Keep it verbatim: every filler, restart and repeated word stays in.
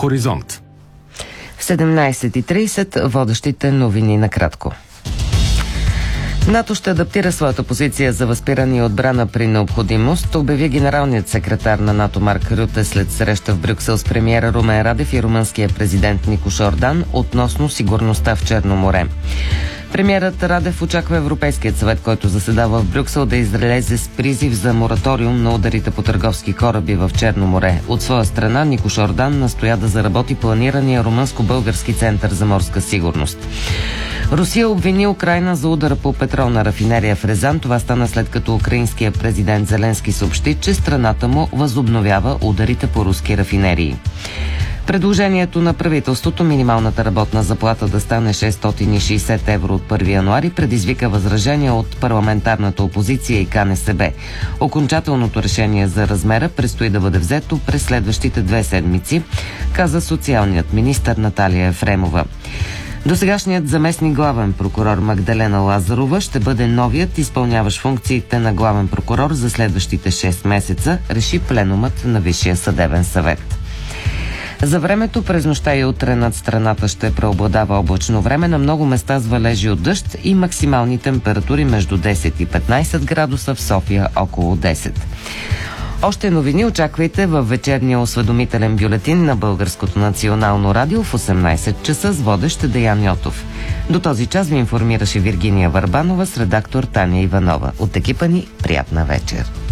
Хоризонт. В седемнайсет и трийсет водещите новини накратко. НАТО ще адаптира своята позиция за възпиране и отбрана при необходимост, обяви генералният секретар на НАТО Марк Рюте след среща в Брюксел с премиера Румен Радев и румънския президент Никош Ордан относно сигурността в Черно море. Премиерът Радев очаква Европейският съвет, който заседава в Брюксел, да излезе с призив за мораториум на ударите по търговски кораби в Черно море. От своя страна Никош Ордан настоя да заработи планирания румънско-български център за морска сигурност. Русия обвини Украйна за удара по петролна рафинерия в Резан. Това стана след като украинският президент Зеленски съобщи, че страната му възобновява ударите по руски рафинерии. Предложението на правителството минималната работна заплата да стане шестстотин и шейсет евро от първи януари предизвика възражения от парламентарната опозиция и Ка Не Се Бе. Окончателното решение за размера предстои да бъде взето през следващите две седмици, каза социалният министър Наталия Ефремова. Досегашният заместник главен прокурор Магдалена Лазарова ще бъде новият изпълняващ функциите на главен прокурор за следващите шест месеца, реши пленумът на Висшия съдебен съвет. За времето през нощта и утре над страната ще преобладава облачно време, на много места с валежи от дъжд и максимални температури между десет и петнайсет градуса, в София около десет. Още новини очаквайте във вечерния осведомителен бюлетин на Българското национално радио в осемнайсет часа с водещ Деян Йотов. До този час ви информираше Виргиния Върбанова с редактор Таня Иванова. От екипа ни приятна вечер.